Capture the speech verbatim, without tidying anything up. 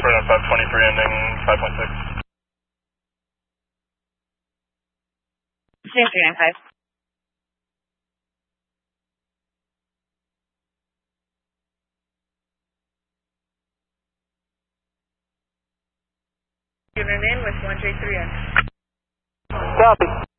We're at five twenty-three ending five point six. three nine five. Unit in with one J three N. Copy.